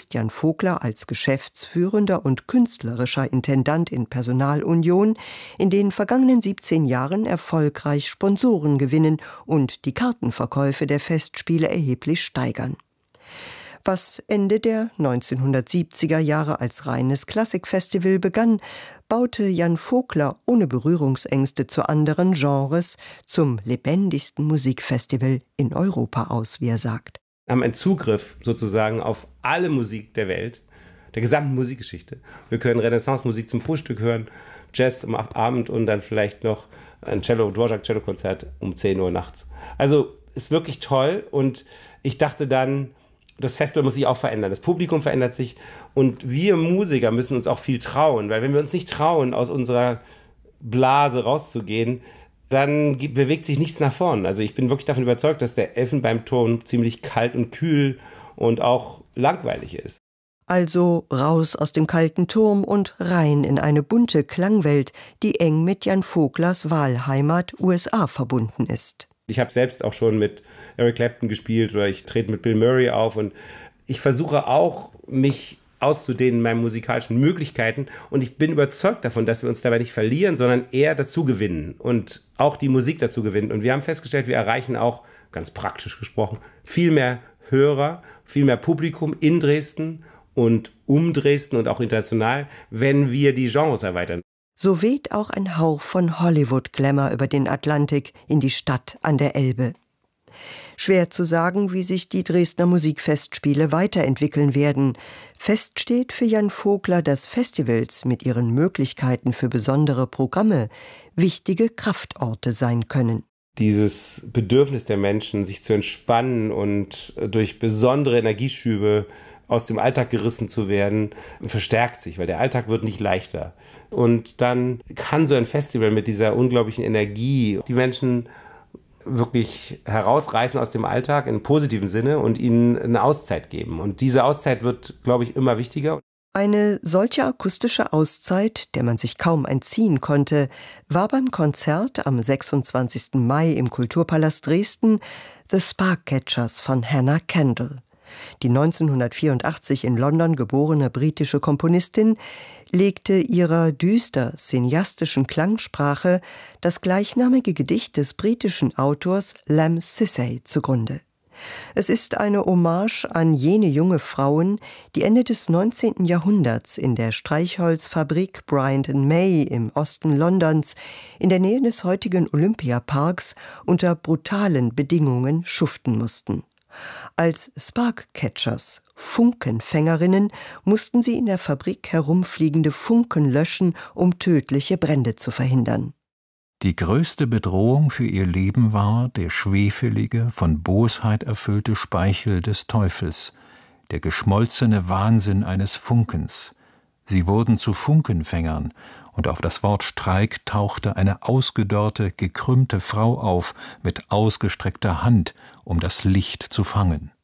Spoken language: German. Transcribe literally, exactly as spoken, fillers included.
Christian Vogler als geschäftsführender und künstlerischer Intendant in Personalunion in den vergangenen siebzehn Jahren erfolgreich Sponsoren gewinnen und die Kartenverkäufe der Festspiele erheblich steigern. Was Ende der neunzehnhundertsiebziger Jahre als reines Klassikfestival begann, baute Jan Vogler ohne Berührungsängste zu anderen Genres zum lebendigsten Musikfestival in Europa aus, wie er sagt. Wir haben einen Zugriff sozusagen auf alle Musik der Welt, der gesamten Musikgeschichte. Wir können Renaissance-Musik zum Frühstück hören, Jazz am Abend und dann vielleicht noch ein Cello, Dvorak-Cello-Konzert um zehn Uhr nachts. Also ist wirklich toll und ich dachte dann, das Festival muss sich auch verändern, das Publikum verändert sich und wir Musiker müssen uns auch viel trauen, weil wenn wir uns nicht trauen, aus unserer Blase rauszugehen, dann bewegt sich nichts nach vorn. Also ich bin wirklich davon überzeugt, dass der Elfenbeinturm ziemlich kalt und kühl und auch langweilig ist. Also raus aus dem kalten Turm und rein in eine bunte Klangwelt, die eng mit Jan Voglers Wahlheimat U S A verbunden ist. Ich habe selbst auch schon mit Eric Clapton gespielt oder ich trete mit Bill Murray auf und ich versuche auch, mich auszudehnen in meinen musikalischen Möglichkeiten und ich bin überzeugt davon, dass wir uns dabei nicht verlieren, sondern eher dazu gewinnen und auch die Musik dazu gewinnen. Und wir haben festgestellt, wir erreichen auch, ganz praktisch gesprochen, viel mehr Hörer, viel mehr Publikum in Dresden und um Dresden und auch international, wenn wir die Genres erweitern. So weht auch ein Hauch von Hollywood-Glamour über den Atlantik in die Stadt an der Elbe. Schwer zu sagen, wie sich die Dresdner Musikfestspiele weiterentwickeln werden. Fest steht für Jan Vogler, dass Festivals mit ihren Möglichkeiten für besondere Programme wichtige Kraftorte sein können. Dieses Bedürfnis der Menschen, sich zu entspannen und durch besondere Energieschübe aus dem Alltag gerissen zu werden, verstärkt sich, weil der Alltag wird nicht leichter. Und dann kann so ein Festival mit dieser unglaublichen Energie die Menschen wirklich herausreißen aus dem Alltag im positiven Sinne und ihnen eine Auszeit geben. Und diese Auszeit wird, glaube ich, immer wichtiger. Eine solche akustische Auszeit, der man sich kaum entziehen konnte, war beim Konzert am sechsundzwanzigsten Mai im Kulturpalast Dresden The Sparkcatchers von Hannah Kendall. Die neunzehnhundertvierundachtzig in London geborene britische Komponistin legte ihrer düster cineastischen Klangsprache das gleichnamige Gedicht des britischen Autors Lamb Sissay zugrunde. Es ist eine Hommage an jene junge Frauen, die Ende des neunzehnten Jahrhunderts in der Streichholzfabrik Bryant and May im Osten Londons in der Nähe des heutigen Olympiaparks unter brutalen Bedingungen schuften mussten. Als Sparkcatchers, Funkenfängerinnen, mussten sie in der Fabrik herumfliegende Funken löschen, um tödliche Brände zu verhindern. Die größte Bedrohung für ihr Leben war der schwefelige, von Bosheit erfüllte Speichel des Teufels, der geschmolzene Wahnsinn eines Funkens. Sie wurden zu Funkenfängern, und auf das Wort Streik tauchte eine ausgedörrte, gekrümmte Frau auf, mit ausgestreckter Hand, um das Licht zu fangen.